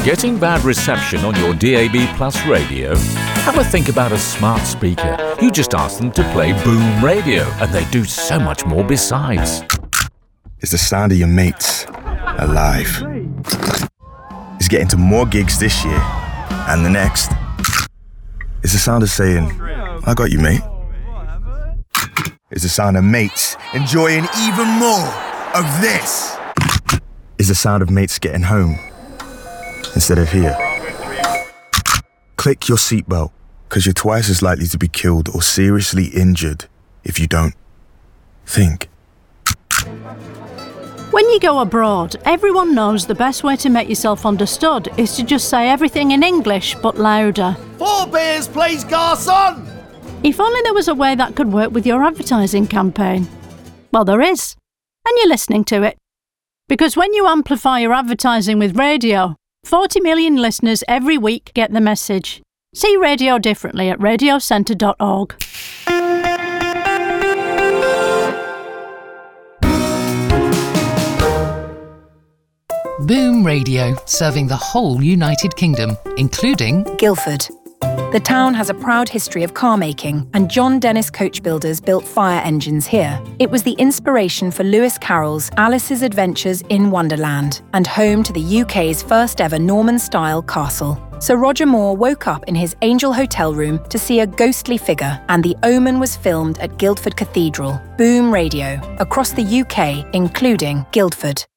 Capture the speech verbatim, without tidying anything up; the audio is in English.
Getting bad reception on your D A B Plus radio? Have a think about a smart speaker. You just ask them to play Boom Radio, and they do so much more besides. It's the sound of your mates alive. It's getting to more gigs this year and the next. It's the sound of saying, I got you, mate. It's the sound of mates enjoying even more of this. It's the sound of mates getting home instead of here. Click your seatbelt, because you're twice as likely to be killed or seriously injured if you don't. Think. When you go abroad, everyone knows the best way to make yourself understood is to just say everything in English, but louder. Four beers, please, garçon! If only there was a way that could work with your advertising campaign. Well, there is. And you're listening to it. Because when you amplify your advertising with radio, forty million listeners every week get the message. See radio differently at radio centre dot org. Boom Radio, serving the whole United Kingdom, including Guildford. The town has a proud history of car making, and John Dennis Coach Builders built fire engines here. It was the inspiration for Lewis Carroll's Alice's Adventures in Wonderland, and home to the U K's first ever Norman-style castle. Sir Roger Moore woke up in his Angel hotel room to see a ghostly figure, and The Omen was filmed at Guildford Cathedral. Boom Radio, across the U K, including Guildford.